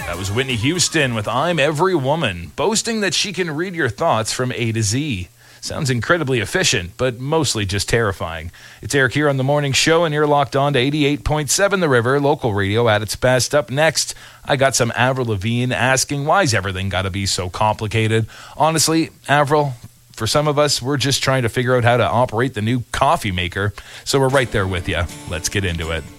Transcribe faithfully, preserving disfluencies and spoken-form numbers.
That was Whitney Houston with I'm Every Woman, boasting that she can read your thoughts from A to Z. Sounds incredibly efficient, but mostly just terrifying. It's Eric here on The Morning Show, and you're locked on to eighty-eight point seven The River, local radio at its best. Up next, I got some Avril Lavigne asking, why's everything got to be so complicated? Honestly, Avril, for some of us, we're just trying to figure out how to operate the new coffee maker, so we're right there with you. Let's get into it.